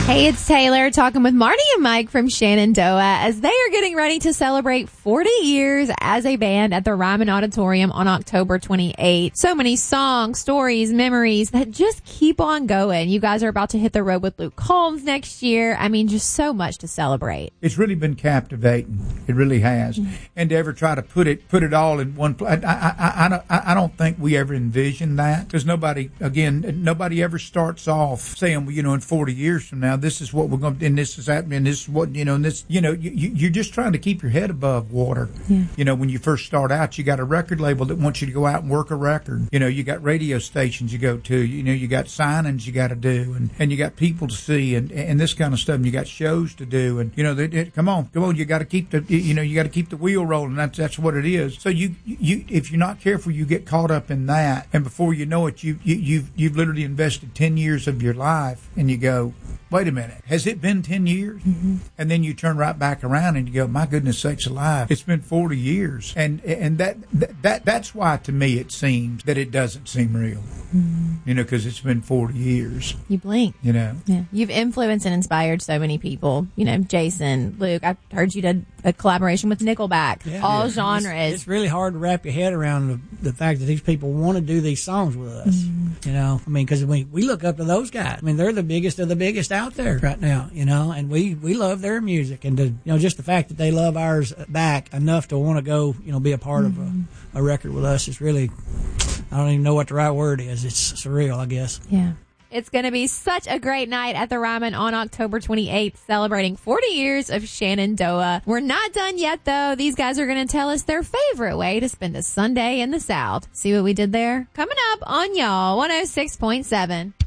Hey, it's Taylor talking with Marty and Mike from Shenandoah as they are getting ready to celebrate 40 years as a band at the Ryman Auditorium on October 28th. So many songs, stories, memories that just keep on going. You guys are about to hit the road with Luke Combs next year. I mean, just so much to celebrate. It's really been captivating. It really has. Mm-hmm. And to ever try to put it all in one place, I don't think we ever envisioned that, because nobody ever starts off saying, well, in 40 years from now, this is what we're going to, and this is happening, and this is what, and this, you're just trying to keep your head above water. Yeah. When you first start out, you got a record label that wants you to go out and work a record. You got radio stations you go to, you got signings you got to do, and you got people to see, and this kind of stuff, and you got shows to do, and come on, you got to keep the wheel rolling. That's what it is. So you if you're not careful, you get caught up in that, and before you know it, you've literally invested 10 years of your life, and you go, wait a minute, has it been 10 years? Mm-hmm. And then you turn right back around and you go, my goodness sakes alive, it's been 40 years. And that's why, to me, it seems that it doesn't seem real. Mm-hmm. Because it's been 40 years. You blink. Yeah. You've influenced and inspired so many people. Jason, Luke, I've heard you did a collaboration with Nickelback, all genres. It's really hard to wrap your head around the fact that these people want to do these songs with us. Mm-hmm. Because we look up to those guys. They're the biggest of the biggest out there right now, and we love their music, and just the fact that they love ours back enough to want to go, be a part of a record with us is really, I don't even know what the right word is. It's surreal, I guess. Yeah. It's going to be such a great night at the Ryman on October 28th, celebrating 40 years of Shenandoah. We're not done yet, though. These guys are going to tell us their favorite way to spend a Sunday in the South. See what we did there? Coming up on Y'all 106.7.